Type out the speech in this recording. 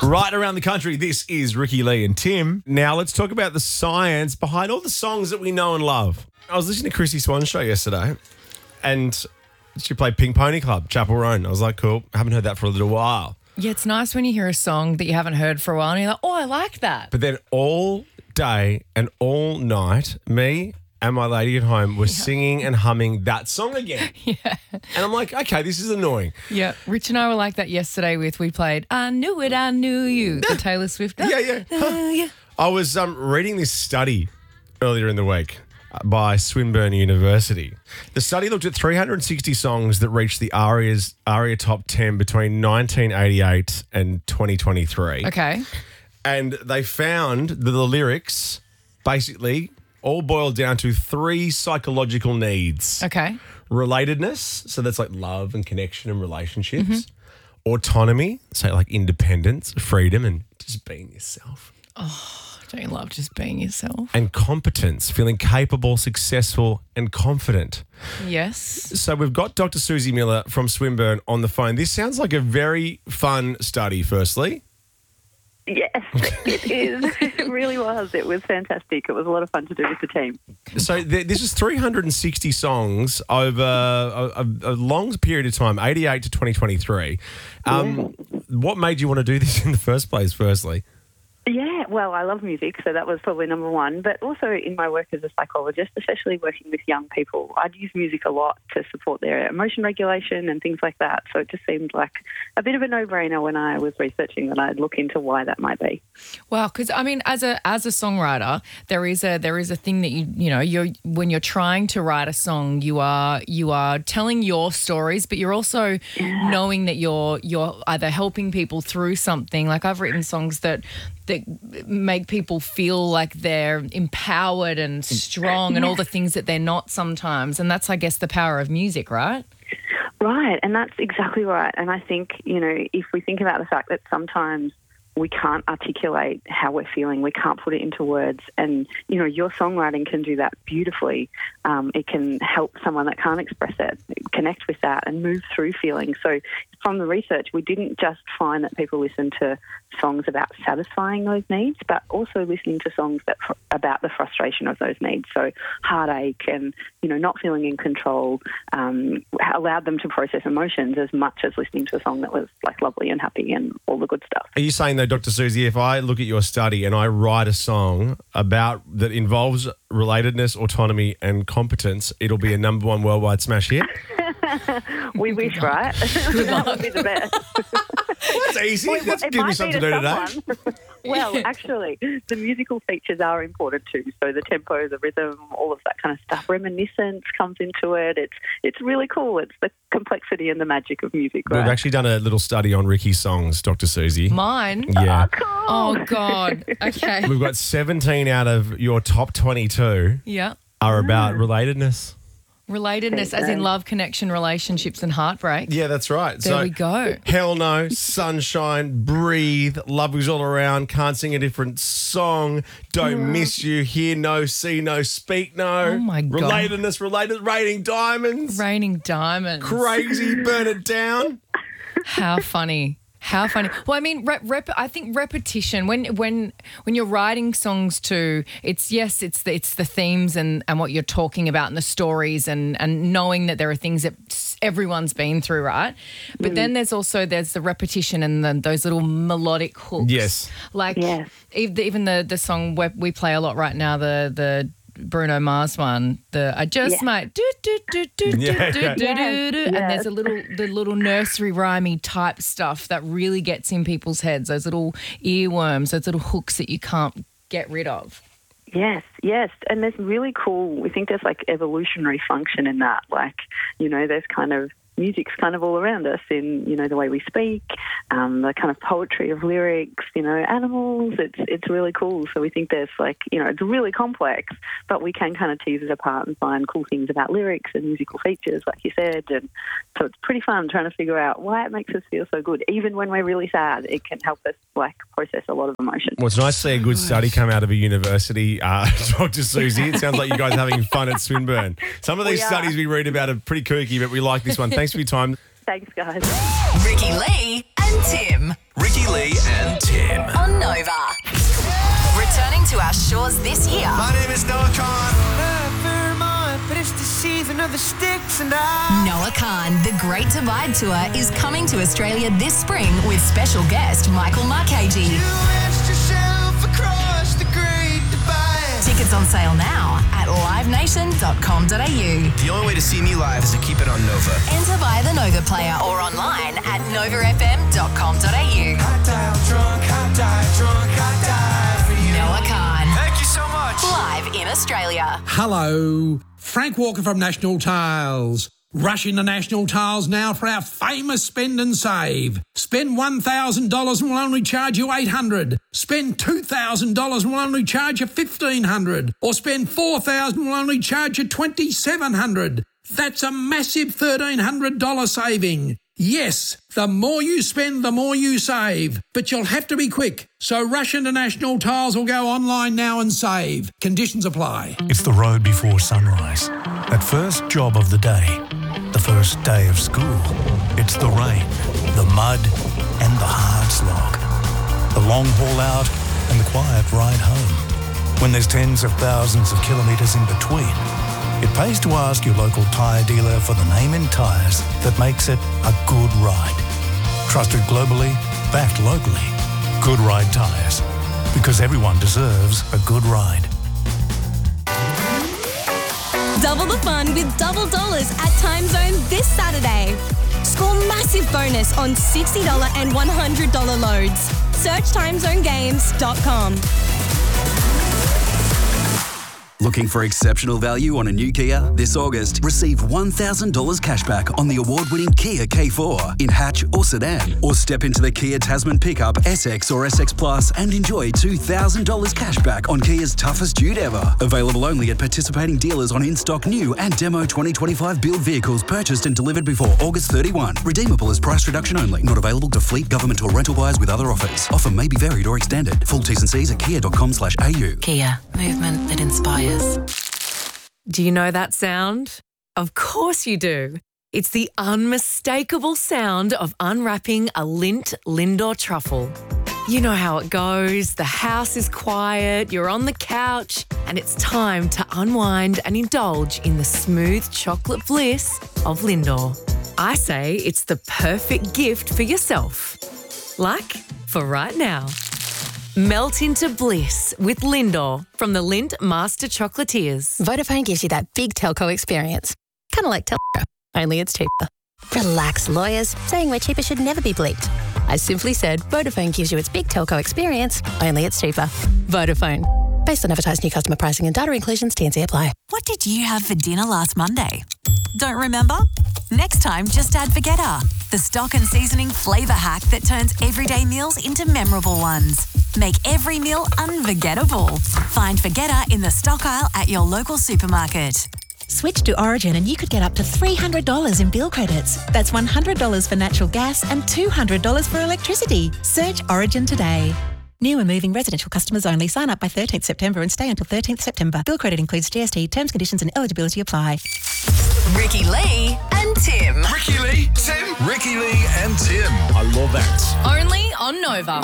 Right around the country, this is Ricky Lee and Tim. Now let's talk about the science behind all the songs that we know and love. I was listening to Chrissy Swan's show yesterday and she played Pink Pony Club, Chapel Roan. I was like, cool, I haven't heard that for a little while. Yeah, it's nice when you hear a song that you haven't heard for a while and you're like, oh, I like that. But then all day and all night, me and my lady at home were singing and humming that song again. Yeah. And I'm like, okay, this is annoying. Yeah, Rich and I were like that yesterday we played I Knew It, I Knew You, the Taylor Swift. Yeah. I was reading this study earlier in the week by Swinburne University. The study looked at 360 songs that reached the ARIA Top 10 between 1988 and 2023. Okay. And they found that the lyrics basically all boiled down to three psychological needs. Okay. Relatedness, so that's like love and connection and relationships. Autonomy, so like independence, freedom and just being yourself. Don't you love just being yourself? And competence, feeling capable, successful and confident. Yes. So we've got Dr. Susie Miller from Swinburne on the phone. This sounds like a very fun study, firstly. Yes, it is. It really was. It was fantastic. It was a lot of fun to do with the team. So this is 360 songs over a long period of time, 88 to 2023. What made you want to do this in the first place, firstly? Yeah, well, I love music, so that was probably number one. But also in my work as a psychologist, especially working with young people, I'd use music a lot to support their emotion regulation and things like that. So it just seemed like a bit of a no-brainer when I was researching that I'd look into why that might be. Well, because I mean, as a songwriter, there is a thing that you're when you're trying to write a song, you are telling your stories, but you're also knowing that you're either helping people through something. Like I've written songs that make people feel like they're empowered and strong and all the things that they're not sometimes. And that's, I guess, the power of music, right? Right, and that's exactly right. And I think, if we think about the fact that sometimes we can't articulate how we're feeling, we can't put it into words, and, your songwriting can do that beautifully. It can help someone that can't express it connect with that and move through feelings. So from the research, we didn't just find that people listen to songs about satisfying those needs, but also listening to songs about the frustration of those needs. So heartache and, not feeling in control allowed them to process emotions as much as listening to a song that was like lovely and happy and all the good stuff. Are you saying, though, Dr. Susie, if I look at your study and I write a song that involves relatedness, autonomy and competence, it'll be a number one worldwide smash hit? We wish, right? That would be the best. Well, that's easy. That's give me something to do today. Well, actually, the musical features are important too. So the tempo, the rhythm, all of that kind of stuff. Reminiscence comes into it. It's really cool. It's the complexity and the magic of music, right? We've actually done a little study on Ricky's songs, Dr. Susie. Mine? Yeah. Oh, cool. Oh, God. Okay. We've got 17 out of your top 22 Yeah. are about relatedness. Relatedness, as in love, connection, relationships and heartbreak. Yeah, that's right. There we go. Hell No, Sunshine, Breathe, Love Is All Around, Can't Sing a Different Song, Don't Miss You, Hear No, See No, Speak No. Oh, my God. Relatedness, Raining Diamonds. Raining diamonds. Crazy, Burn It Down. How funny. How funny. Well, I mean, I think repetition, when you're writing songs too, it's the themes and what you're talking about and the stories and knowing that there are things that everyone's been through, right? But then there's the repetition and those little melodic hooks. Yes. Like even the song we play a lot right now, the Bruno Mars one, I just might do do do do do do do, and there's the little nursery rhymey type stuff that really gets in people's heads, those little earworms, those little hooks that you can't get rid of. Yes, and there's really cool, we think there's like evolutionary function in that, like, there's kind of music's kind of all around us in, the way we speak, the kind of poetry of lyrics, animals. It's really cool. So we think there's it's really complex, but we can kind of tease it apart and find cool things about lyrics and musical features, like you said. And so it's pretty fun trying to figure out why it makes us feel so good. Even when we're really sad, it can help us process a lot of emotion. Well, it's nice to see a good study come out of a university, Dr. Susie. It sounds like you guys are having fun at Swinburne. Some of these studies we read about are pretty kooky, but we like this one. Thanks for your time. Thanks, guys. Ricky Lee and Tim. Ricky Lee and Tim. Returning to our shores this year. My name is Noah Khan. But it's the season of the sticks and Noah Khan, the Great Divide Tour, is coming to Australia this spring with special guest Michael Marchese. Tickets on sale now at livenation.com.au. The only way to see me live is to keep it on Nova. Enter via the Nova player or online at novafm.com.au. Noah Khan. Thank you so much. Live in Australia. Hello, Frank Walker from National Tiles. Rush into National Tiles now for our famous spend and save. Spend $1,000 and we'll only charge you $800. Spend $2,000 and we'll only charge you $1,500. Or spend $4,000 and we'll only charge you $2,700. That's a massive $1,300 saving. Yes, the more you spend, the more you save. But you'll have to be quick. So rush into National Tiles or go online now and save. Conditions apply. It's the road before sunrise. That first job of the day. The first day of school. It's the rain, the mud, and the hard slog. The long haul out and the quiet ride home. When there's tens of thousands of kilometres in between, it pays to ask your local tyre dealer for the name in tyres that makes it a good ride. Trusted globally, backed locally. Good Ride Tyres. Because everyone deserves a good ride. Double the fun with double dollars at Time Zone this Saturday. Score massive bonus on $60 and $100 loads. Search timezonegames.com. Looking for exceptional value on a new Kia? This August, receive $1,000 cashback on the award-winning Kia K4 in hatch or sedan. Or step into the Kia Tasman pickup, SX or SX Plus and enjoy $2,000 cashback on Kia's toughest dude ever. Available only at participating dealers on in-stock new and demo 2025 build vehicles purchased and delivered before August 31. Redeemable as price reduction only. Not available to fleet, government or rental buyers with other offers. Offer may be varied or extended. Full T's and C's at kia.com/au. Kia, movement that inspires. Do you know that sound? Of course you do. It's the unmistakable sound of unwrapping a Lindt Lindor truffle. You know how it goes. The house is quiet, you're on the couch, and it's time to unwind and indulge in the smooth chocolate bliss of Lindor. I say it's the perfect gift for yourself. Like for right now. Melt into bliss with Lindor from the Lindt Master Chocolatiers. Vodafone gives you that big telco experience. Kind of like telco, only it's cheaper. Relax, lawyers. Saying we're cheaper should never be bleeped. I simply said Vodafone gives you its big telco experience, only it's cheaper. Vodafone. Based on advertised new customer pricing and data inclusions, T&C apply. What did you have for dinner last Monday? Don't remember? Next time, just add Vegeta, the stock and seasoning flavour hack that turns everyday meals into memorable ones. Make every meal unforgettable. Find Vegeta in the stock aisle at your local supermarket. Switch to Origin and you could get up to $300 in bill credits. That's $100 for natural gas and $200 for electricity. Search Origin today. New and moving residential customers only. Sign up by 13th September and stay until 13th September. Bill credit includes GST. Terms, conditions and eligibility apply. Ricky Lee and Tim. Ricky Lee, Tim. Ricky Lee and Tim. I love that. Only on Nova.